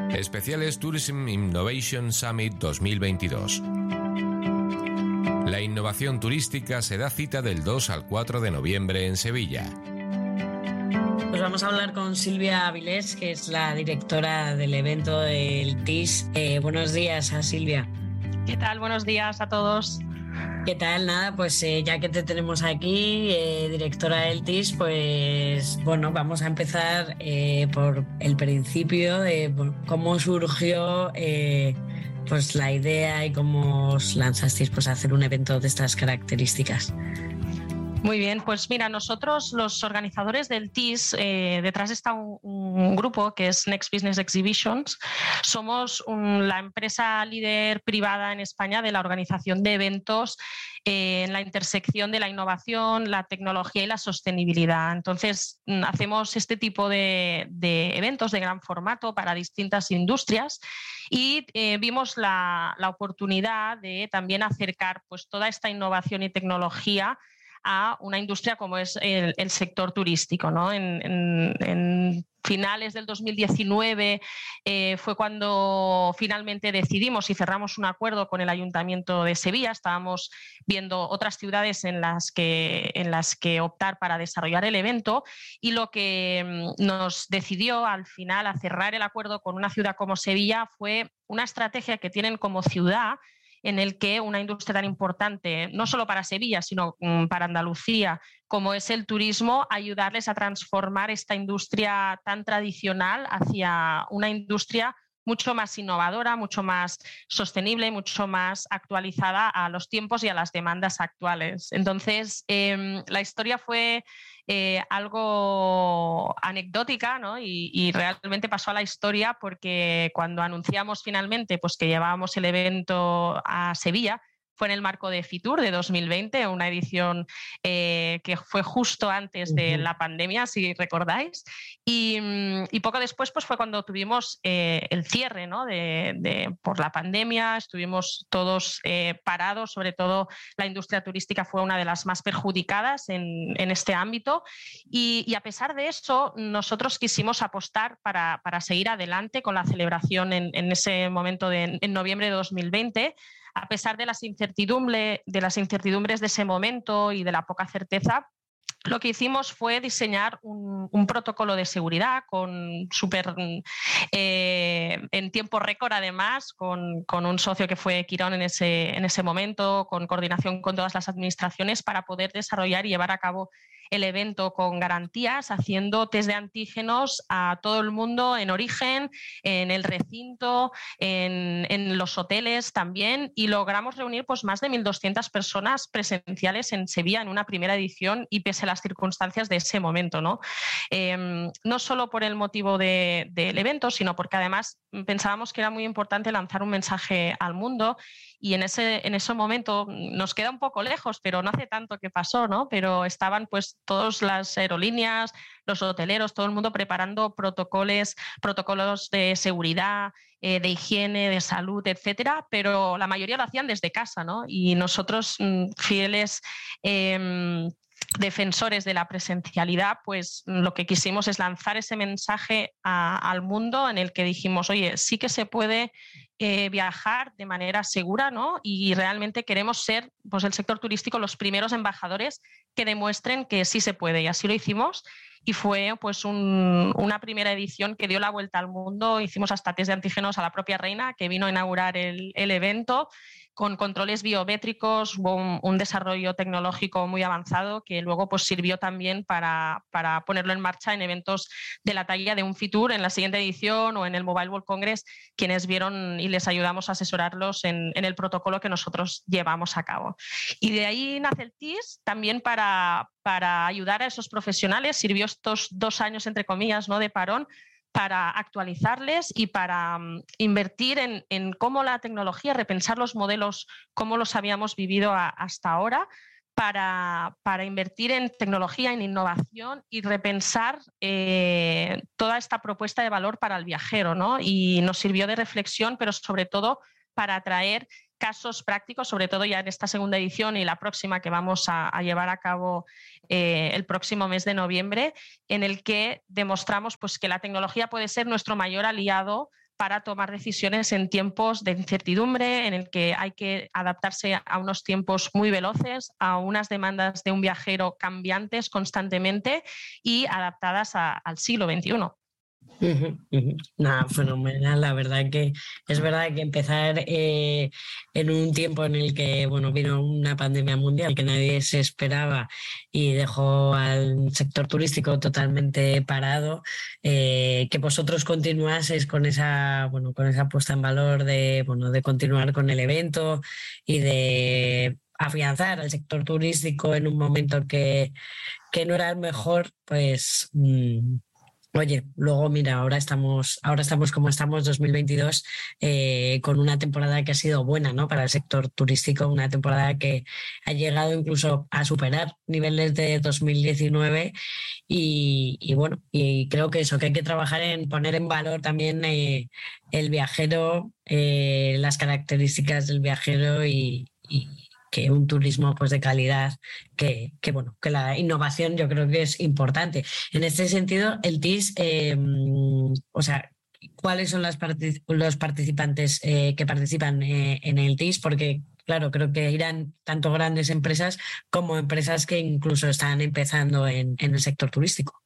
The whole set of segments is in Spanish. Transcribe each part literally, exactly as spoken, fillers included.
Especiales Tourism Innovation Summit dos mil veintidós. La innovación turística se da cita del dos al cuatro de noviembre en Sevilla. Pues vamos a hablar con Silvia Avilés, que es la directora del evento del T I S. Eh, buenos días a Silvia. ¿Qué tal? Buenos días a todos. ¿Qué tal? Nada, pues eh, ya que te tenemos aquí, eh, directora del T I S, pues bueno, vamos a empezar eh, por el principio de bueno, cómo surgió eh, pues la idea y cómo os lanzasteis pues, a hacer un evento de estas características. Muy bien, pues mira, nosotros los organizadores del T I S, eh, detrás está un, un grupo que es Next Business Exhibitions. Somos un, la empresa líder privada en España de la organización de eventos eh, en la intersección de la innovación, la tecnología y la sostenibilidad. Entonces, hacemos este tipo de, de eventos de gran formato para distintas industrias y eh, vimos la, la oportunidad de también acercar pues, toda esta innovación y tecnología a una industria como es el, el sector turístico, ¿no? En, en, en finales del dos mil diecinueve eh, fue cuando finalmente decidimos y cerramos un acuerdo con el Ayuntamiento de Sevilla. Estábamos viendo otras ciudades en las que, en las que optar para desarrollar el evento y lo que nos decidió al final a cerrar el acuerdo con una ciudad como Sevilla fue una estrategia que tienen como ciudad en el que una industria tan importante, no solo para Sevilla, sino para Andalucía, como es el turismo, ayudarles a transformar esta industria tan tradicional hacia una industria mucho más innovadora, mucho más sostenible, mucho más actualizada a los tiempos y a las demandas actuales. Entonces, eh, la historia fue eh, algo anecdótica, ¿no? y, y realmente pasó a la historia porque cuando anunciamos finalmente pues, que llevábamos el evento a Sevilla, fue en el marco de Fitur de dos mil veinte, una edición eh, que fue justo antes de uh-huh. la pandemia, si recordáis. Y, y poco después pues, fue cuando tuvimos eh, el cierre, ¿no? de, de, por la pandemia. Estuvimos todos eh, parados, sobre todo la industria turística fue una de las más perjudicadas en, en este ámbito. Y, y a pesar de eso, nosotros quisimos apostar para, para seguir adelante con la celebración en, en ese momento de en noviembre de dos mil veinte. A pesar de las, incertidumbre, de las incertidumbres de ese momento y de la poca certeza, lo que hicimos fue diseñar un, un protocolo de seguridad con super, eh, en tiempo récord, además, con, con un socio que fue Quirón en ese, en ese momento, con coordinación con todas las administraciones para poder desarrollar y llevar a cabo el evento con garantías, haciendo test de antígenos a todo el mundo en origen, en el recinto, en, en los hoteles también, y logramos reunir pues, más de mil doscientas personas presenciales en Sevilla en una primera edición y pese a las circunstancias de ese momento, ¿no? Eh, no solo por el motivo de, del evento, sino porque además pensábamos que era muy importante lanzar un mensaje al mundo. Y en ese, en ese momento nos queda un poco lejos, pero no hace tanto que pasó, ¿no? Pero estaban pues todas las aerolíneas, los hoteleros, todo el mundo preparando protocolos, protocolos de seguridad, eh, de higiene, de salud, etcétera, pero la mayoría lo hacían desde casa, ¿no? Y nosotros, fieles eh, defensores de la presencialidad, pues lo que quisimos es lanzar ese mensaje a, al mundo en el que dijimos, oye, sí que se puede eh, viajar de manera segura, ¿no? Y realmente queremos ser, pues el sector turístico, los primeros embajadores que demuestren que sí se puede, y así lo hicimos. Y fue pues un, una primera edición que dio la vuelta al mundo. Hicimos hasta test de antígenos a la propia reina, que vino a inaugurar el, el evento, con controles biométricos, hubo un, un desarrollo tecnológico muy avanzado que luego pues, sirvió también para, para ponerlo en marcha en eventos de la talla de un Fitur en la siguiente edición o en el Mobile World Congress, quienes vieron y les ayudamos a asesorarlos en, en el protocolo que nosotros llevamos a cabo. Y de ahí nace el T I S, también para, para ayudar a esos profesionales. Sirvió estos dos años, entre comillas, ¿no? de parón, para actualizarles y para um, invertir en, en cómo la tecnología, repensar los modelos, cómo los habíamos vivido a, hasta ahora, para, para invertir en tecnología, en innovación y repensar eh, toda esta propuesta de valor para el viajero, ¿no? Y nos sirvió de reflexión, pero sobre todo para atraer casos prácticos, sobre todo ya en esta segunda edición y la próxima que vamos a, a llevar a cabo eh, el próximo mes de noviembre, en el que demostramos pues, que la tecnología puede ser nuestro mayor aliado para tomar decisiones en tiempos de incertidumbre, en el que hay que adaptarse a unos tiempos muy veloces, a unas demandas de un viajero cambiantes constantemente y adaptadas a, al siglo veintiuno. Uh-huh, uh-huh. Nada, fenomenal. La verdad que es verdad que empezar eh, en un tiempo en el que bueno, vino una pandemia mundial que nadie se esperaba y dejó al sector turístico totalmente parado, eh, que vosotros continuaseis con esa, bueno, con esa puesta en valor de, bueno, de continuar con el evento y de afianzar al sector turístico en un momento que, que no era el mejor, pues... Mmm, Oye, luego mira, ahora estamos, ahora estamos como estamos, dos mil veintidós, eh, con una temporada que ha sido buena, ¿no? Para el sector turístico, una temporada que ha llegado incluso a superar niveles de dos mil diecinueve y, y bueno, y creo que eso, que hay que trabajar en poner en valor también eh, el viajero, eh, las características del viajero y, y que un turismo pues de calidad, que, que bueno, que la innovación yo creo que es importante. En este sentido, el T I S, eh, o sea, ¿cuáles son las partic- los participantes eh, que participan eh, en el T I S? Porque claro, creo que irán tanto grandes empresas como empresas que incluso están empezando en, en el sector turístico.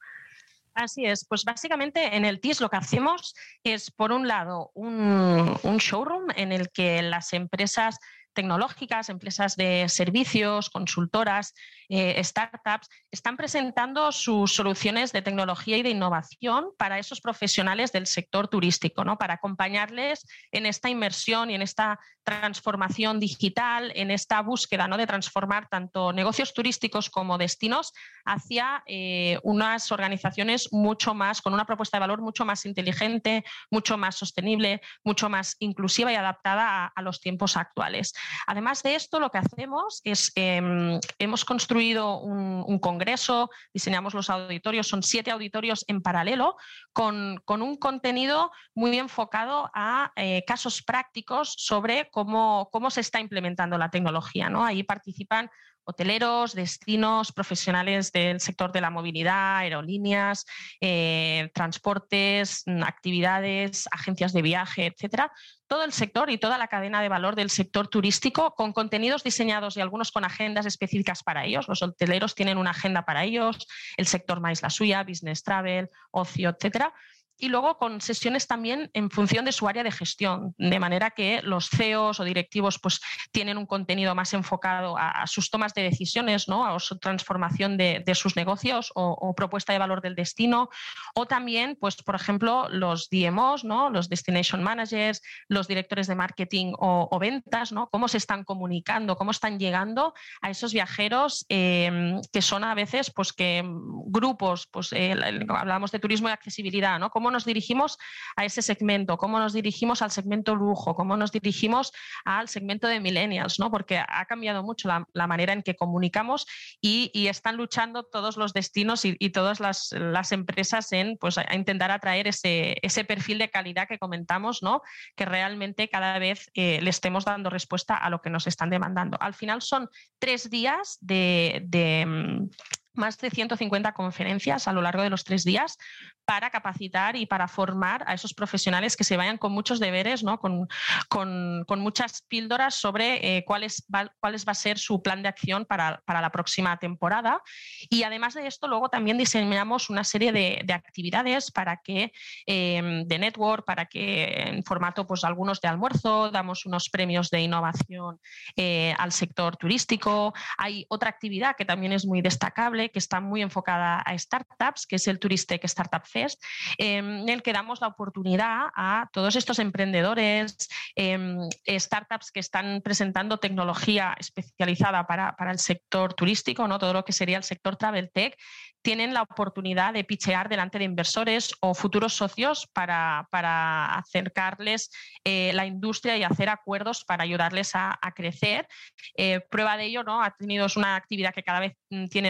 Así es, pues básicamente en el T I S lo que hacemos es, por un lado, un, un showroom en el que las empresas tecnológicas, empresas de servicios, consultoras, eh, startups, están presentando sus soluciones de tecnología y de innovación para esos profesionales del sector turístico, ¿no? Para acompañarles en esta inmersión y en esta transformación digital, en esta búsqueda, ¿no? De transformar tanto negocios turísticos como destinos hacia eh, unas organizaciones mucho más, con una propuesta de valor mucho más inteligente, mucho más sostenible, mucho más inclusiva y adaptada a, a los tiempos actuales. Además de esto, lo que hacemos es, eh, hemos construido un, un congreso, diseñamos los auditorios, son siete auditorios en paralelo, con, con un contenido muy enfocado a eh, casos prácticos sobre cómo, cómo se está implementando la tecnología, ¿no? Ahí participan hoteleros, destinos, profesionales del sector de la movilidad, aerolíneas, eh, transportes, actividades, agencias de viaje, etcétera. Todo el sector y toda la cadena de valor del sector turístico, con contenidos diseñados y algunos con agendas específicas para ellos. Los hoteleros tienen una agenda para ellos, el sector más la suya, business travel, ocio, etcétera. Y luego con sesiones también en función de su área de gestión, de manera que los C E Os o directivos pues, tienen un contenido más enfocado a, a sus tomas de decisiones, ¿no? A su transformación de, de sus negocios o, o propuesta de valor del destino, o también, pues, por ejemplo, los D M Os, ¿no? Los Destination Managers, los directores de marketing o, o ventas, ¿no? Cómo se están comunicando, cómo están llegando a esos viajeros eh, que son a veces pues, que grupos, pues, eh, hablábamos de turismo y accesibilidad, ¿no? Cómo nos dirigimos a ese segmento, cómo nos dirigimos al segmento lujo, cómo nos dirigimos al segmento de millennials, ¿no? Porque ha cambiado mucho la, la manera en que comunicamos y, y están luchando todos los destinos y, y todas las, las empresas en pues, a intentar atraer ese, ese perfil de calidad que comentamos, ¿no? Que realmente cada vez eh, le estemos dando respuesta a lo que nos están demandando. Al final son tres días de... de más de ciento cincuenta conferencias a lo largo de los tres días para capacitar y para formar a esos profesionales que se vayan con muchos deberes, ¿no? con, con, con muchas píldoras sobre eh, cuál, es, va, cuál es, va a ser su plan de acción para, para la próxima temporada. Y además de esto, luego también diseñamos una serie de, de actividades para que, eh, de network, para que en formato, pues algunos de almuerzo, damos unos premios de innovación eh, al sector turístico. Hay otra actividad que también es muy destacable, que está muy enfocada a startups, que es el Turistec Startup Fest, eh, en el que damos la oportunidad a todos estos emprendedores, eh, startups que están presentando tecnología especializada para, para el sector turístico, ¿no? Todo lo que sería el sector travel tech, tienen la oportunidad de pitchear delante de inversores o futuros socios para, para acercarles eh, la industria y hacer acuerdos para ayudarles a, a crecer. Eh, prueba de ello, ¿no? Ha tenido una actividad que cada vez tiene más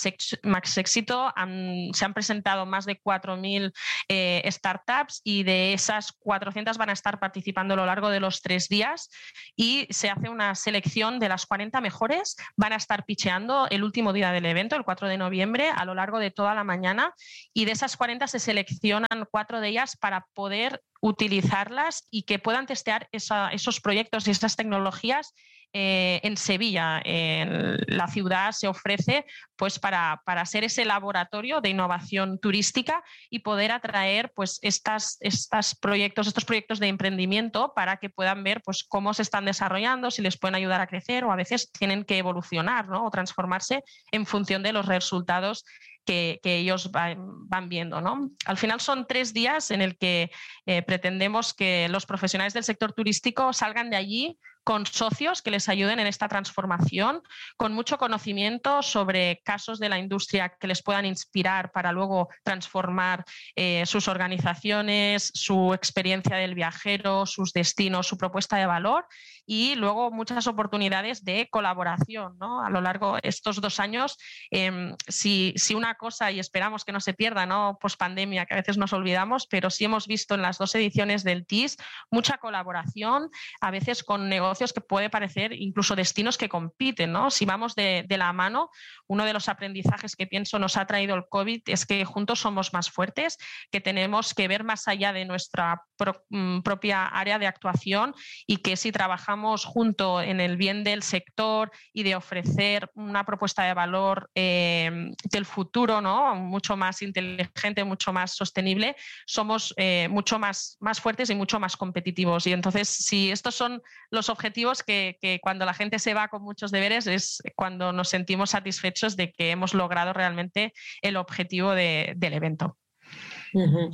ex, más éxito. Han, se han presentado más de cuatro mil eh, startups y de esas cuatrocientas van a estar participando a lo largo de los tres días y se hace una selección de las cuarenta mejores. Van a estar pitcheando el último día del evento, el cuatro de noviembre, a lo largo de toda la mañana, y de esas cuarenta se seleccionan cuatro de ellas para poder utilizarlas y que puedan testear esa, esos proyectos y esas tecnologías eh, en Sevilla. En la ciudad se ofrece pues, para, para ser ese laboratorio de innovación turística y poder atraer pues, estas, estas proyectos, estos proyectos de emprendimiento para que puedan ver pues, cómo se están desarrollando, si les pueden ayudar a crecer o a veces tienen que evolucionar, ¿no? O transformarse en función de los resultados Que, que ellos van, van viendo, ¿no? Al final son tres días en el que eh, pretendemos que los profesionales del sector turístico salgan de allí con socios que les ayuden en esta transformación, con mucho conocimiento sobre casos de la industria que les puedan inspirar para luego transformar eh, sus organizaciones, su experiencia del viajero, sus destinos, su propuesta de valor, y luego muchas oportunidades de colaboración, ¿no? A lo largo de estos dos años, eh, si, si una cosa, y esperamos que no se pierda, ¿no? Post pandemia, que a veces nos olvidamos, pero sí hemos visto en las dos ediciones del T I S mucha colaboración, a veces con negocios que puede parecer incluso destinos que compiten, ¿no? Si vamos de, de la mano, uno de los aprendizajes que pienso nos ha traído el COVID es que juntos somos más fuertes, que tenemos que ver más allá de nuestra pro, mm, propia área de actuación y que si trabajamos junto en el bien del sector y de ofrecer una propuesta de valor eh, del futuro, ¿no? Mucho más inteligente, mucho más sostenible, somos eh, mucho más, más fuertes y mucho más competitivos. Y entonces, si estos son los objetivos que, que cuando la gente se va con muchos deberes es cuando nos sentimos satisfechos de que hemos logrado realmente el objetivo de, del evento. Uh-huh.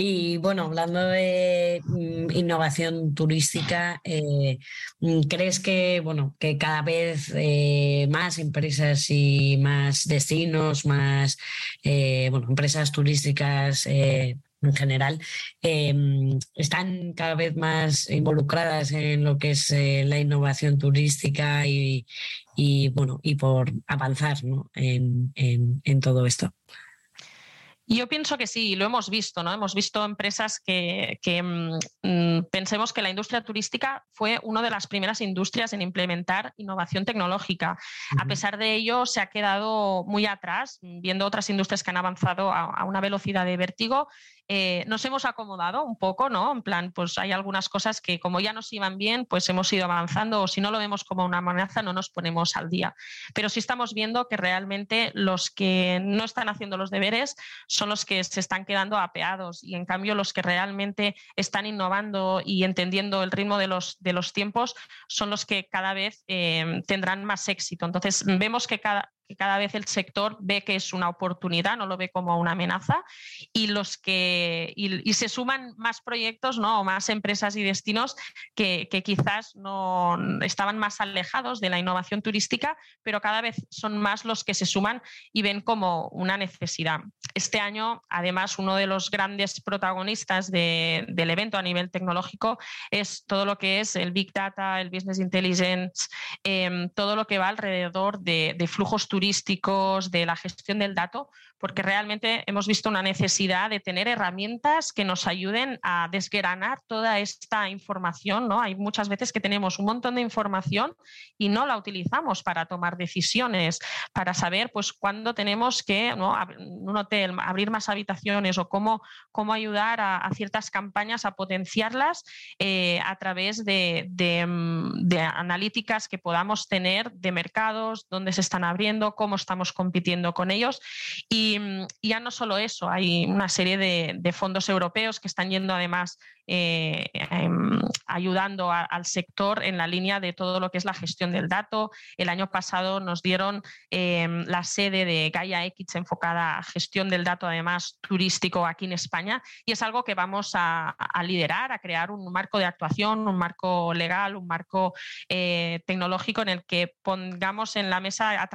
Y bueno, hablando de mm, innovación turística, eh, ¿crees que bueno que cada vez eh, más empresas y más destinos, más eh, bueno empresas turísticas eh, en general eh, están cada vez más involucradas en lo que es eh, la innovación turística y, y bueno y por avanzar, ¿no? en, en, en todo esto? Yo pienso que sí, lo hemos visto, ¿no? Hemos visto empresas que, que mmm, pensemos que la industria turística fue una de las primeras industrias en implementar innovación tecnológica. Uh-huh. A pesar de ello, se ha quedado muy atrás, viendo otras industrias que han avanzado a, a una velocidad de vértigo. Eh, nos hemos acomodado un poco, ¿no? En plan, pues hay algunas cosas que como ya nos iban bien, pues hemos ido avanzando, o si no lo vemos como una amenaza, no nos ponemos al día. Pero sí estamos viendo que realmente los que no están haciendo los deberes son los que se están quedando apeados, y en cambio los que realmente están innovando y entendiendo el ritmo de los, de los tiempos son los que cada vez eh, tendrán más éxito. Entonces vemos que cada que cada vez el sector ve que es una oportunidad, no lo ve como una amenaza, y los que y, y se suman más proyectos, ¿no? O más empresas y destinos que, que quizás no estaban más alejados de la innovación turística, pero cada vez son más los que se suman y ven como una necesidad. Este año, además, uno de los grandes protagonistas de, del evento a nivel tecnológico es todo lo que es el Big Data, el Business Intelligence, eh, todo lo que va alrededor de, de flujos turísticos turísticos, de la gestión del dato, porque realmente hemos visto una necesidad de tener herramientas que nos ayuden a desgranar toda esta información, ¿no? Hay muchas veces que tenemos un montón de información y no la utilizamos para tomar decisiones, para saber pues cuándo tenemos que, ¿no? un hotel abrir más habitaciones o cómo, cómo ayudar a, a ciertas campañas a potenciarlas eh, a través de, de, de analíticas que podamos tener de mercados, dónde se están abriendo, cómo estamos compitiendo con ellos. Y Y ya no solo eso, hay una serie de, de fondos europeos que están yendo además eh, eh, ayudando a, al sector en la línea de todo lo que es la gestión del dato. El año pasado nos dieron eh, la sede de Gaia X enfocada a gestión del dato, además turístico, aquí en España, y es algo que vamos a, a liderar, a crear un marco de actuación, un marco legal, un marco eh, tecnológico en el que pongamos en la mesa a trabajar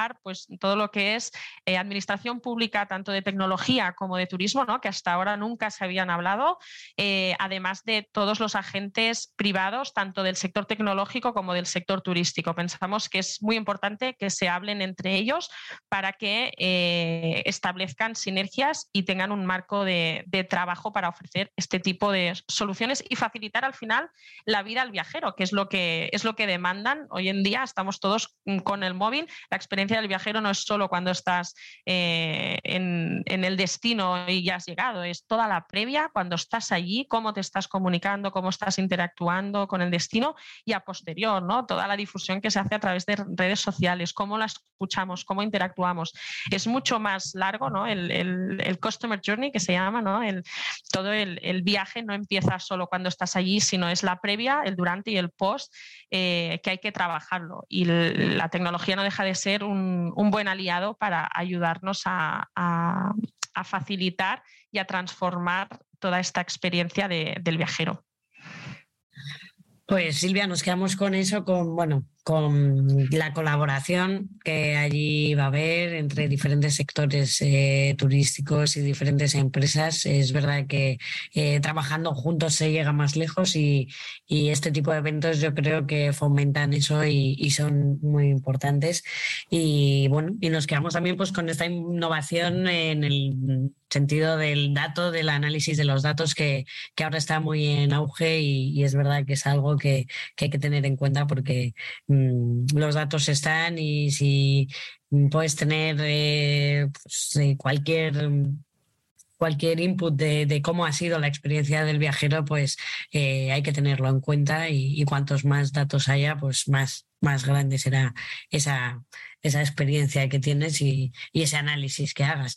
trabajar pues todo lo que es eh, administración pública, tanto de tecnología como de turismo, ¿no? Que hasta ahora nunca se habían hablado, eh, además de todos los agentes privados, tanto del sector tecnológico como del sector turístico. Pensamos que es muy importante que se hablen entre ellos para que eh, establezcan sinergias y tengan un marco de, de trabajo para ofrecer este tipo de soluciones y facilitar al final la vida al viajero, que es lo que, es lo que demandan. Hoy en día estamos todos con el móvil. La experiencia del viajero no es solo cuando estás eh, en, en el destino y ya has llegado, es toda la previa, cuando estás allí, cómo te estás comunicando, cómo estás interactuando con el destino y a posterior, ¿no? Toda la difusión que se hace a través de redes sociales, cómo la escuchamos, cómo interactuamos. Es mucho más largo, ¿no? El, el, el customer journey que se llama, ¿no? El, todo el, el viaje no empieza solo cuando estás allí, sino es la previa, el durante y el post, eh, que hay que trabajarlo. Y el, la tecnología no deja de ser un, un buen aliado para ayudarnos a, a, a facilitar y a transformar toda esta experiencia de, del viajero. Pues Silvia, nos quedamos con eso, con bueno, con la colaboración que allí va a haber entre diferentes sectores eh, turísticos y diferentes empresas. Es verdad que eh, trabajando juntos se llega más lejos y, y este tipo de eventos yo creo que fomentan eso y, y son muy importantes. Y bueno, y nos quedamos también pues con esta innovación en el sentido del dato, del análisis de los datos que, que ahora está muy en auge y, y es verdad que es algo que, que hay que tener en cuenta porque mmm, los datos están y si puedes tener eh, pues, cualquier... cualquier input de, de cómo ha sido la experiencia del viajero, pues eh, hay que tenerlo en cuenta y, y cuantos más datos haya, pues más, más grande será esa, esa experiencia que tienes y, y ese análisis que hagas.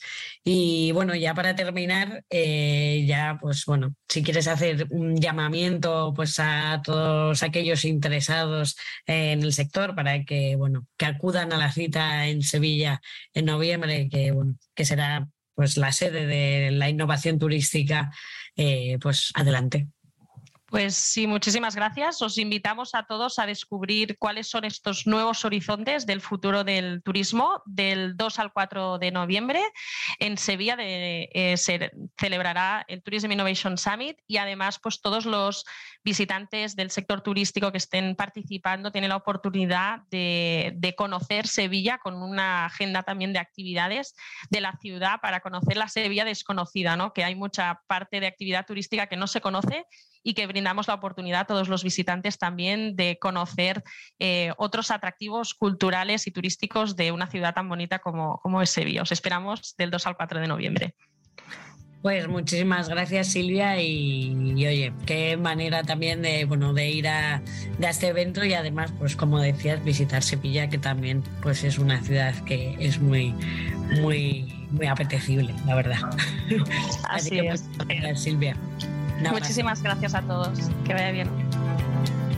Y bueno, ya para terminar, eh, ya pues bueno, si quieres hacer un llamamiento pues a todos aquellos interesados en el sector para que, bueno, que acudan a la cita en Sevilla en noviembre, que, bueno, que será pues la sede de la innovación turística, eh, pues adelante. Pues sí, muchísimas gracias. Os invitamos a todos a descubrir cuáles son estos nuevos horizontes del futuro del turismo. Del dos al cuatro de noviembre en Sevilla de, eh, se celebrará el Tourism Innovation Summit y además pues todos los visitantes del sector turístico que estén participando tienen la oportunidad de, de conocer Sevilla con una agenda también de actividades de la ciudad para conocer la Sevilla desconocida, ¿no? Que hay mucha parte de actividad turística que no se conoce y que brindamos la oportunidad a todos los visitantes también de conocer eh, otros atractivos culturales y turísticos de una ciudad tan bonita como, como es Sevilla. Os esperamos del dos al cuatro de noviembre. Pues muchísimas gracias, Silvia, y, y oye, qué manera también de, bueno, de ir a, de a este evento y además, pues como decías, visitar Sevilla, que también pues es una ciudad que es muy, muy, muy apetecible, la verdad. Así, Así que, es. Pues, gracias, Silvia. Muchísimas gracias a todos. Que vaya bien.